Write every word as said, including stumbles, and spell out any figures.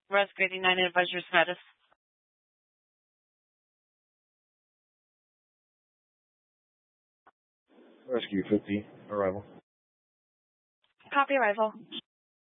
Rescue eighty-nine, advise your status. Rescue fifty, arrival. Copy arrival.